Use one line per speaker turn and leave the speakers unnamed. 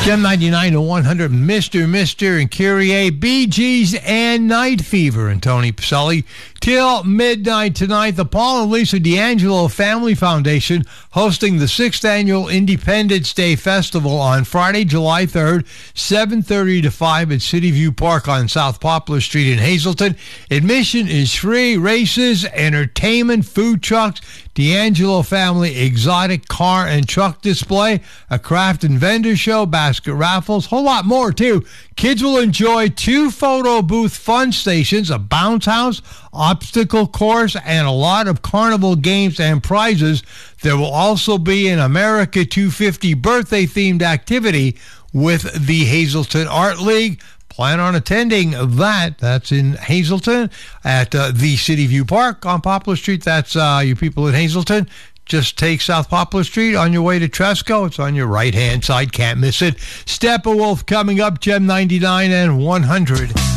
Gem 99 to 100, Mr. and Kyrie, Bee Gees, and Night Fever, and Tony Pacelli. Till midnight tonight, the Paul and Lisa D'Angelo Family Foundation hosting the 6th Annual Independence Day Festival on Friday, July 3rd, 7:30 to 5 at City View Park on South Poplar Street in Hazleton. Admission is free. Races, entertainment, food trucks, D'Angelo Family exotic car and truck display, a craft and vendor show, basket raffles, whole lot more too. Kids will enjoy 2 photo booth fun stations, a bounce house, obstacle course, and a lot of carnival games and prizes. There will also be an America 250 birthday-themed activity with the Hazleton Art League. Plan on attending that. That's in Hazleton at the City View Park on Poplar Street. That's you people in Hazleton. Just take South Poplar Street on your way to Tresco. It's on your right-hand side. Can't miss it. Steppenwolf coming up, Gem 99 and 100.